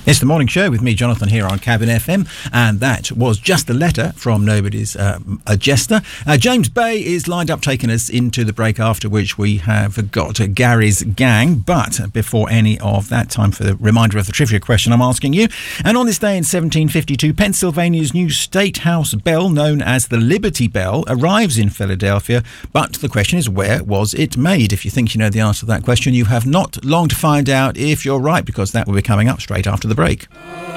It's the morning show with me, Jonathan, here on Cabin FM, and that was just a letter from Nobody's a Jester. James Bay is lined up taking us into the break, after which we have got Gary's Gang. But before any of that, time for the reminder of the trivia question I'm asking you. And on this day in 1752, Pennsylvania's new state house bell, known as the Liberty Bell, arrives in Philadelphia. But the question is, where was it made? If you think you know the answer to that question, you have not long to find out if you're right, because that will be coming up straight after the break.